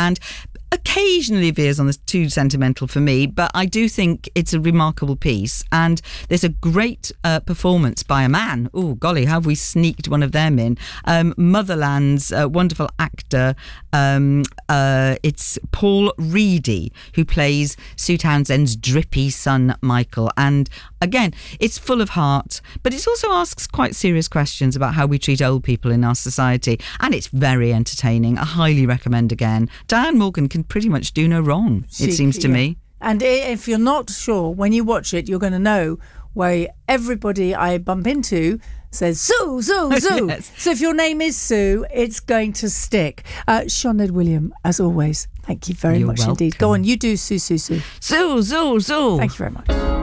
and occasionally veers on the too sentimental for me, but I do think it's a remarkable piece, and there's a great performance by a man. Oh golly, how have we sneaked one of them in? Motherland's wonderful actor, it's Paul Reedy, who plays Sue Townsend's drippy son Michael, and again it's full of heart, but it also asks quite serious questions about how we treat old people in our society, and it's very entertaining. I highly recommend again. Diane Morgan can pretty much do no wrong, it seems to me. And if you're not sure, when you watch it, you're going to know where everybody I bump into says, Sue, Sue, Sue. Yes. So if your name is Sue, it's going to stick. Sioned William, as always, thank you very much indeed. Go on, you do Sue, Sue, Sue. Sue, Sue, Sue. Thank you very much.